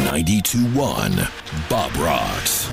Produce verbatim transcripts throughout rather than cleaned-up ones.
ninety-two point one Bob Rocks.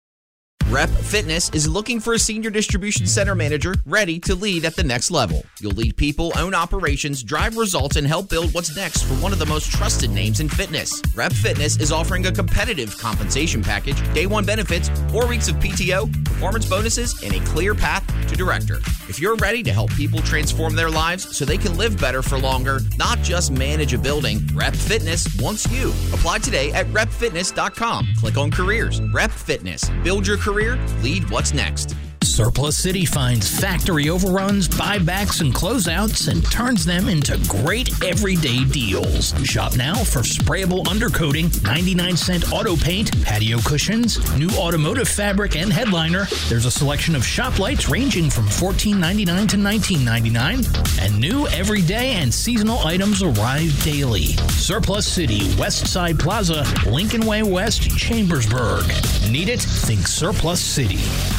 Rep Fitness is looking for a senior distribution center manager ready to lead at the next level. You'll lead people, own operations, drive results, and help build what's next for one of the most trusted names in fitness. Rep Fitness is offering a competitive compensation package, day one benefits, four weeks of P T O, performance bonuses, and a clear path to director. If you're ready to help people transform their lives so they can live better for longer, not just manage a building, Rep Fitness wants you. Apply today at rep fitness dot com. Click on careers. Rep Fitness. Build your career. Lead what's next. Surplus City finds factory overruns, buybacks, and closeouts and turns them into great everyday deals. Shop now for sprayable undercoating, ninety-nine cent auto paint, patio cushions, new automotive fabric and headliner. There's a selection of shop lights ranging from fourteen ninety-nine to nineteen ninety-nine, and new everyday and seasonal items arrive daily. Surplus City, West Side Plaza, Lincoln Way West, Chambersburg. Need it? Think Surplus City.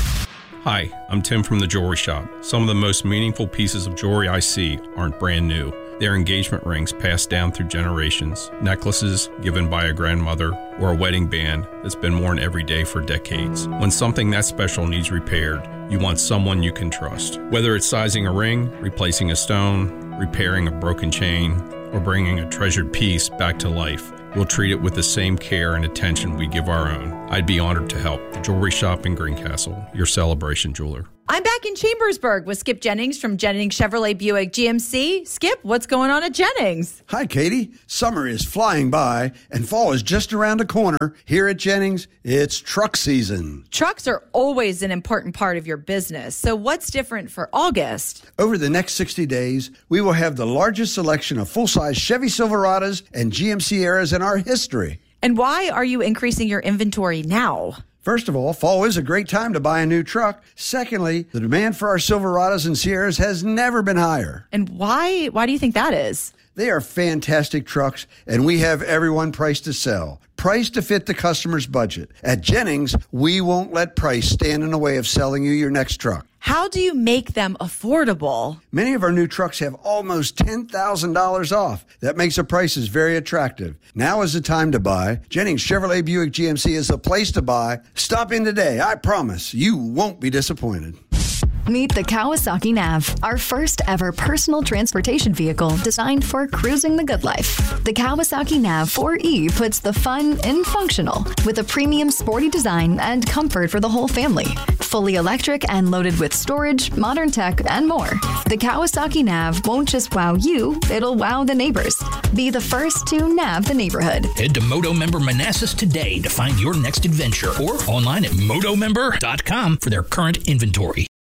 Hi, I'm Tim from the Jewelry Shop. Some of the most meaningful pieces of jewelry I see aren't brand new. They're engagement rings passed down through generations, necklaces given by a grandmother, or a wedding band that's been worn every day for decades. When something that special needs repaired, you want someone you can trust. Whether it's sizing a ring, replacing a stone, repairing a broken chain, or bringing a treasured piece back to life, we'll treat it with the same care and attention we give our own. I'd be honored to help. The Jewelry Shop in Greencastle, your celebration jeweler. I'm back in Chambersburg with Skip Jennings from Jennings Chevrolet Buick G M C. Skip, what's going on at Jennings? Hi, Katie. Summer is flying by, and fall is just around the corner. Here at Jennings, it's truck season. Trucks are always an important part of your business. So what's different for August? Over the next sixty days, we will have the largest selection of full-size Chevy Silverados and G M C Sierras in our history. And why are you increasing your inventory now? First of all, fall is a great time to buy a new truck. Secondly, the demand for our Silverados and Sierras has never been higher. And why why do you think that is? They are fantastic trucks, and we have everyone priced to sell. Priced to fit the customer's budget. At Jennings, we won't let price stand in the way of selling you your next truck. How do you make them affordable? Many of our new trucks have almost ten thousand dollars off. That makes the prices very attractive. Now is the time to buy. Jennings Chevrolet Buick G M C is the place to buy. Stop in today. I promise you won't be disappointed. Meet the Kawasaki Nav, our first ever personal transportation vehicle designed for cruising the good life. The Kawasaki Nav four E puts the fun in functional with a premium sporty design and comfort for the whole family. Fully electric and loaded with storage, modern tech, and more. The Kawasaki Nav won't just wow you, it'll wow the neighbors. Be the first to nav the neighborhood. Head to Moto Member Manassas today to find your next adventure or online at moto member dot com for their current inventory.